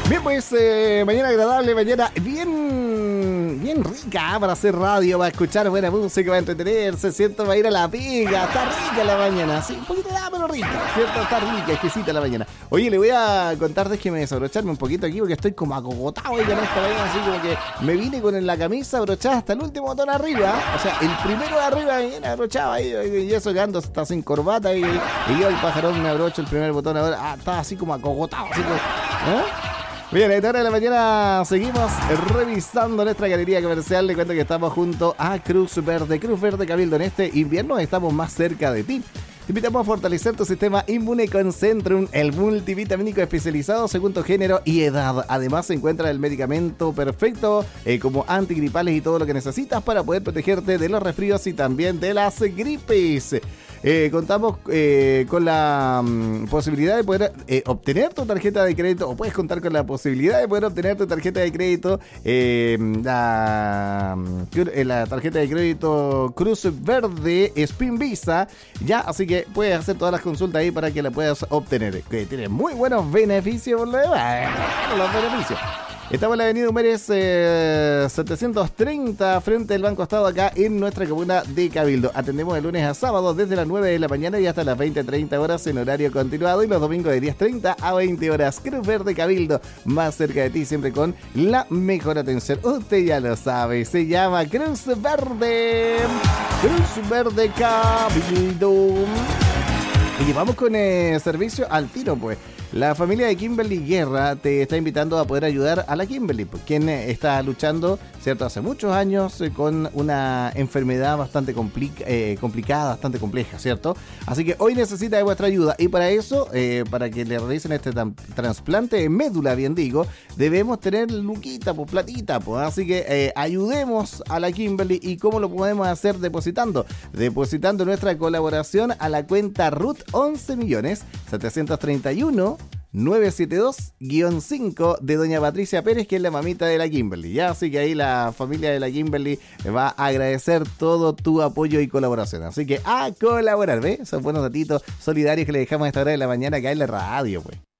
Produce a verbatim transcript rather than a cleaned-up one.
Bien, pues eh, mañana agradable, mañana bien, bien rica, ¿eh? Para hacer radio, para escuchar buena música, para entretenerse, ¿cierto? Para ir a la piga, está rica la mañana, sí, un poquito nada, pero rica, ¿cierto? Está rica, exquisita la mañana. Oye, le voy a contar, déjeme desabrocharme un poquito aquí porque estoy como acogotado hoy con esta mañana, así como que me vine con la camisa abrochada hasta el último botón arriba, o sea, el primero de arriba viene abrochado ahí, y eso que ando está sin corbata y, y yo el pajarón me abrocho el primer botón ahora, ah, estaba así como acogotado, así como, ¿eh? Bien, a esta hora de la mañana seguimos revisando nuestra galería comercial. Le cuento que estamos junto a Cruz Verde. Cruz Verde Cabildo, en este invierno estamos más cerca de ti. Te invitamos a fortalecer tu sistema inmune con Centrum, el multivitamínico especializado según tu género y edad. Además, se encuentra el medicamento perfecto eh, como antigripales y todo lo que necesitas para poder protegerte de los resfríos y también de las gripes. Eh, contamos eh, con la um, posibilidad de poder eh, obtener tu tarjeta de crédito, o puedes contar con la posibilidad de poder obtener tu tarjeta de crédito, eh, la, la tarjeta de crédito Cruz Verde Spin Visa, ya, así que puedes hacer todas las consultas ahí para que la puedas obtener, que tiene muy buenos beneficios por lo demás, los beneficios. Estamos en la avenida Humérez eh, setecientos treinta frente al Banco Estado acá en nuestra comuna de Cabildo. Atendemos de lunes a sábado desde las nueve de la mañana y hasta las veinte treinta horas en horario continuado y los domingos de diez treinta a veinte horas. Cruz Verde Cabildo, más cerca de ti, siempre con la mejor atención. Usted ya lo sabe, se llama Cruz Verde. Cruz Verde Cabildo. Y vamos con el servicio al tiro, pues. La familia de Kimberly Guerra te está invitando a poder ayudar a la Kimberly, quien está luchando, ¿cierto?, hace muchos años con una enfermedad bastante compli- eh, complicada, bastante compleja, ¿cierto? Así que hoy necesita de vuestra ayuda y para eso, eh, para que le realicen este tam- trasplante de médula, bien digo, debemos tener luquita, pues platita, pues. Así que eh, ayudemos a la Kimberly. ¿Y cómo lo podemos hacer? Depositando. Depositando nuestra colaboración a la cuenta R U T once millones setecientos treinta y uno novecientos setenta y dos guión cinco de doña Patricia Pérez, que es la mamita de la Kimberly, ya, así que ahí la familia de la Kimberly va a agradecer todo tu apoyo y colaboración, así que a colaborar, ¿ves? Son buenos datitos solidarios que le dejamos a esta hora de la mañana acá en la radio, pues.